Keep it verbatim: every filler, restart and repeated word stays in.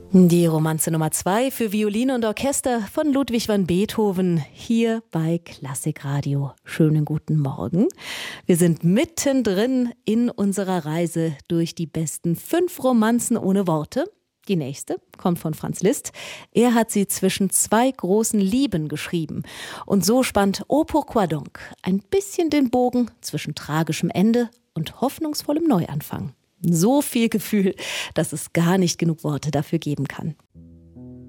Die Romanze Nummer zwei für Violine und Orchester von Ludwig van Beethoven hier bei Klassikradio. Schönen guten Morgen. Wir sind mittendrin in unserer Reise durch die besten fünf Romanzen ohne Worte. Die nächste kommt von Franz Liszt. Er hat sie zwischen zwei großen Lieben geschrieben. Und so spannt Au pourquoi donc ein bisschen den Bogen zwischen tragischem Ende und hoffnungsvollem Neuanfang. So viel Gefühl, dass es gar nicht genug Worte dafür geben kann.